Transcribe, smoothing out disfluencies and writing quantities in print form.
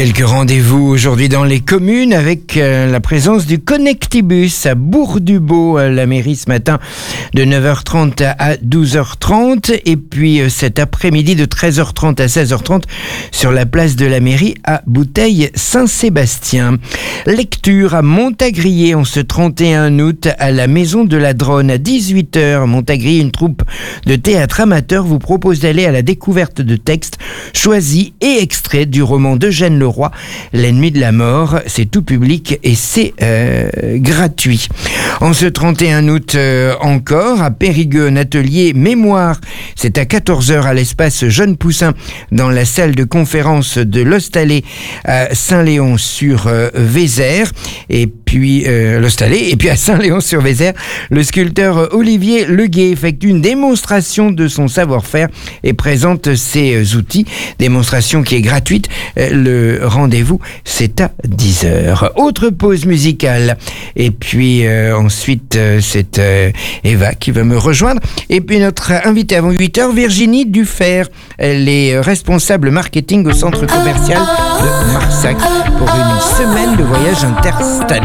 Quelques rendez-vous aujourd'hui dans les communes avec la présence du Connectibus à Bourg-du-Beau, la mairie ce matin de 9h30 à 12h30 et puis cet après-midi de 13h30 à 16h30 sur la place de la mairie à Bouteille-Saint-Sébastien. Lecture à Montagrier en ce 31 août à la Maison de la Dronne à 18h. Montagrier, une troupe de théâtre amateur vous propose d'aller à la découverte de textes choisis et extraits du roman d'Eugène Leroy, L'ennemi de la mort. C'est tout public et c'est gratuit. En ce 31 août encore, à Périgueux, un atelier mémoire. C'est à 14h à l'espace Jeune Poussin dans la salle de conférence de l'Hostalet à Saint-Léon-sur-Vézère. Et puis l'Hostalet. Et puis à Saint-Léon-sur-Vézère, le sculpteur Olivier Leguet effectue une démonstration de son savoir-faire et présente ses outils. Démonstration qui est gratuite. Le rendez-vous, c'est à 10h. Autre pause musicale. Et puis ensuite, c'est Eva qui va me rejoindre. Et puis notre invitée avant 8h, Virginie Dufer. Elle est responsable marketing au centre commercial de Marsac pour une semaine de voyage interstallé.